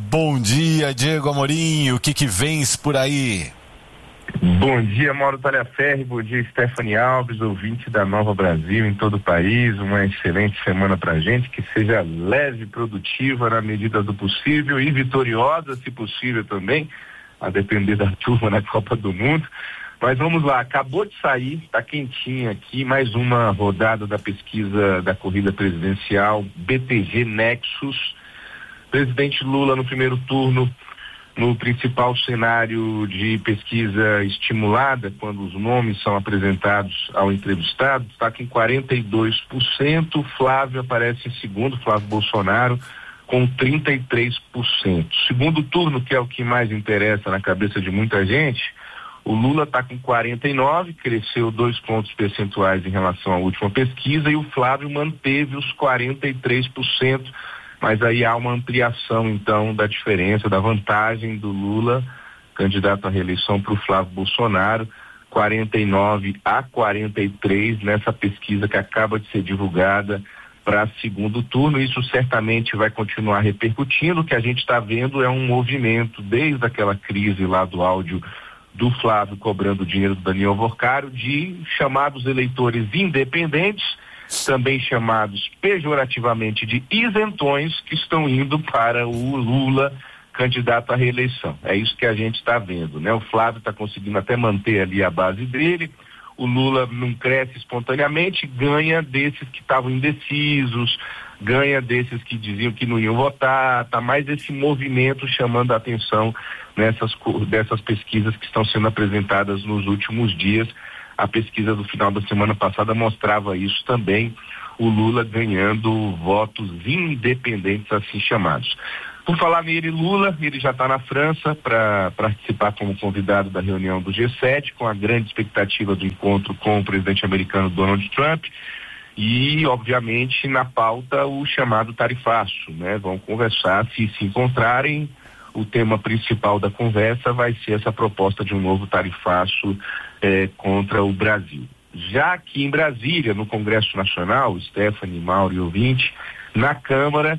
Bom dia, Diego Amorim, o que vens por aí? Bom dia, Mauro Talhaferri, bom dia, Stephanie Alves, ouvinte da Nova Brasil em todo o país, uma excelente semana pra gente, que seja leve, produtiva na medida do possível e vitoriosa, se possível também, a depender da turma na Copa do Mundo. Mas vamos lá, acabou de sair, tá quentinha aqui, mais uma rodada da pesquisa da corrida presidencial BTG Nexus. Presidente Lula no primeiro turno, no principal cenário de pesquisa estimulada, quando os nomes são apresentados ao entrevistado, está com 42%, Flávio aparece em segundo, Flávio Bolsonaro, com 33%. Segundo turno, que é o que mais interessa na cabeça de muita gente, o Lula está com 49%, cresceu 2 pontos percentuais em relação à última pesquisa, e o Flávio manteve os 43%, mas aí há uma ampliação, então, da diferença, da vantagem do Lula, candidato à reeleição, para o Flávio Bolsonaro, 49-43, nessa pesquisa que acaba de ser divulgada para segundo turno. Isso certamente vai continuar repercutindo. O que a gente está vendo é um movimento, desde aquela crise lá do áudio do Flávio cobrando dinheiro do Daniel Vorcaro, de chamados eleitores independentes, também chamados pejorativamente de isentões, que estão indo para o Lula, candidato à reeleição. É isso que a gente está vendo, né? O Flávio está conseguindo até manter ali a base dele, o Lula não cresce espontaneamente, ganha desses que estavam indecisos, ganha desses que diziam que não iam votar, tá mais esse movimento chamando a atenção dessas pesquisas que estão sendo apresentadas nos últimos dias. A pesquisa do final da semana passada mostrava isso também, o Lula ganhando votos independentes, assim chamados. Por falar nele, Lula, ele já está na França para participar como convidado da reunião do G7, com a grande expectativa do encontro com o presidente americano Donald Trump. E, obviamente, na pauta o chamado tarifaço, né? Vão conversar, se encontrarem, o tema principal da conversa vai ser essa proposta de um novo tarifaço contra o Brasil. Já aqui em Brasília, no Congresso Nacional, Stephanie, Mauro e ouvinte, na Câmara,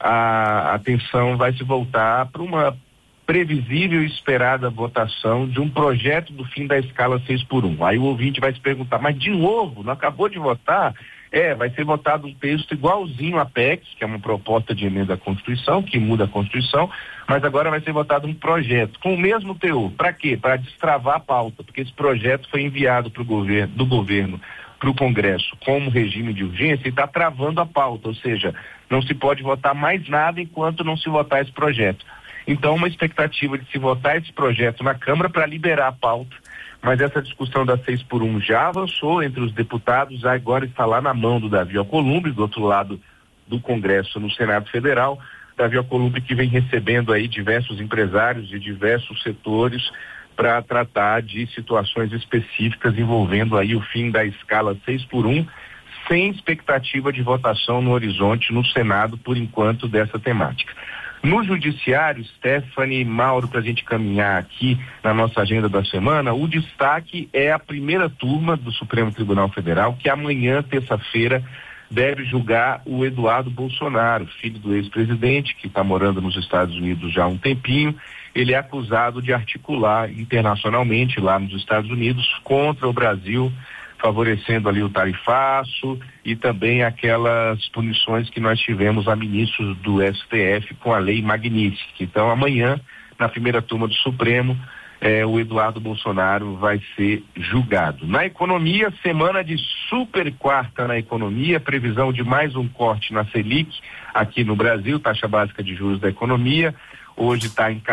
a atenção vai se voltar para uma previsível e esperada votação de um projeto do fim da escala 6x1. Aí o ouvinte vai se perguntar, mas de novo, não acabou de votar? Vai ser votado um texto igualzinho à PEC, que é uma proposta de emenda à Constituição, que muda a Constituição, mas agora vai ser votado um projeto com o mesmo teor. Para quê? Para destravar a pauta, porque esse projeto foi enviado do governo para o Congresso como regime de urgência e está travando a pauta, ou seja, não se pode votar mais nada enquanto não se votar esse projeto. Então, uma expectativa de se votar esse projeto na Câmara para liberar a pauta, mas essa discussão da 6x1 já avançou entre os deputados, agora está lá na mão do Davi Alcolumbre, do outro lado do Congresso, no Senado Federal. Davi Alcolumbre, que vem recebendo aí diversos empresários de diversos setores para tratar de situações específicas envolvendo aí o fim da escala 6x1, sem expectativa de votação no horizonte no Senado, por enquanto, dessa temática. No Judiciário, Stephanie e Mauro, para a gente caminhar aqui na nossa agenda da semana, o destaque é a primeira turma do Supremo Tribunal Federal, que amanhã, terça-feira, deve julgar o Eduardo Bolsonaro, filho do ex-presidente, que está morando nos Estados Unidos já há um tempinho. Ele é acusado de articular internacionalmente lá nos Estados Unidos contra o Brasil, favorecendo ali o tarifaço e também aquelas punições que nós tivemos a ministros do STF com a lei Magnitsky. Então, amanhã, na primeira turma do Supremo, o Eduardo Bolsonaro vai ser julgado. Na economia, semana de super quarta na economia, previsão de mais um corte na Selic aqui no Brasil, taxa básica de juros da economia. Hoje está em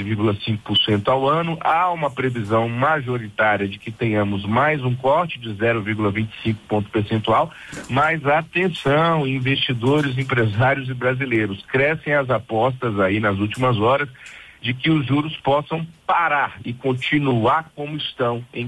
14,5% ao ano. Há uma previsão majoritária de que tenhamos mais um corte de 0,25 ponto percentual, mas atenção, investidores, empresários e brasileiros, crescem as apostas aí nas últimas horas de que os juros possam parar e continuar como estão em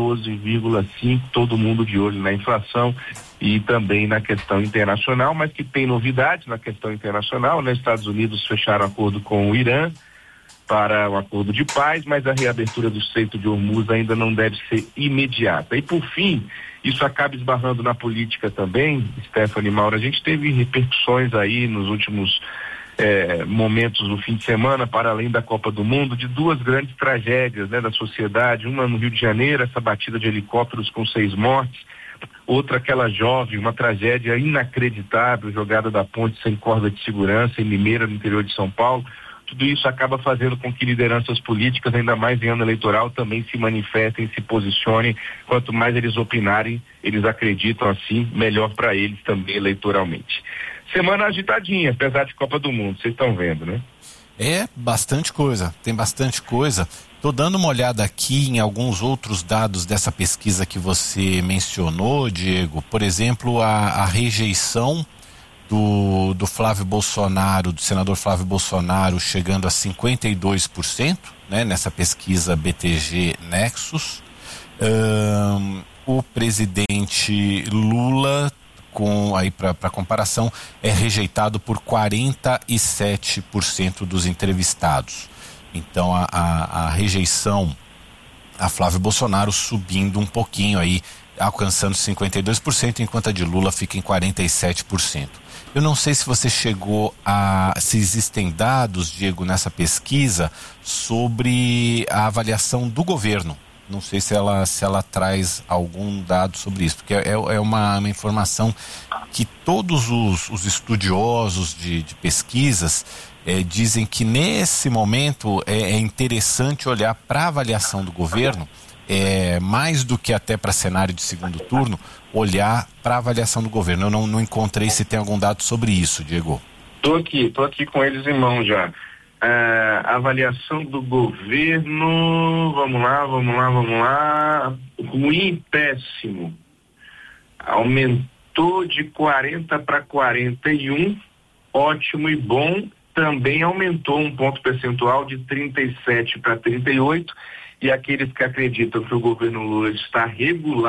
14,5%, todo mundo de olho na inflação e também na questão internacional, mas que tem novidades na questão internacional, né? Estados Unidos fecharam acordo com o Irã para um acordo de paz, mas a reabertura do Estreito de Hormuz ainda não deve ser imediata. E por fim, isso acaba esbarrando na política também, Stephanie Mauro, a gente teve repercussões aí nos últimos momentos do fim de semana, para além da Copa do Mundo, de duas grandes tragédias, né, da sociedade. Uma no Rio de Janeiro, essa batida de helicópteros com 6 mortes. Outra, aquela jovem, uma tragédia inacreditável, jogada da ponte sem corda de segurança em Limeira, no interior de São Paulo. Tudo isso acaba fazendo com que lideranças políticas, ainda mais em ano eleitoral, também se manifestem, se posicionem. Quanto mais eles opinarem, eles acreditam assim, melhor para eles também eleitoralmente. Semana agitadinha, apesar de Copa do Mundo, vocês estão vendo, né? É bastante coisa, tem bastante coisa. Estou dando uma olhada aqui em alguns outros dados dessa pesquisa que você mencionou, Diego. Por exemplo, a rejeição do Flávio Bolsonaro, do senador Flávio Bolsonaro, chegando a 52%, né, nessa pesquisa BTG Nexus. O presidente Lula, para comparação, é rejeitado por 47% dos entrevistados. Então a rejeição a Flávio Bolsonaro subindo um pouquinho aí, alcançando 52%, enquanto a de Lula fica em 47%. Eu não sei se você se existem dados, Diego, nessa pesquisa sobre a avaliação do governo. Não sei se ela traz algum dado sobre isso, porque é uma informação que todos os estudiosos de pesquisas dizem que nesse momento é interessante olhar para a avaliação do governo, mais do que até para cenário de segundo turno, olhar para a avaliação do governo. Eu não encontrei se tem algum dado sobre isso, Diego. Tô aqui com eles em mão já. Avaliação do governo, vamos lá. Ruim, péssimo. Aumentou de 40 para 41, ótimo e bom. Também aumentou um ponto percentual de 37 para 38, e aqueles que acreditam que o governo Lula está regular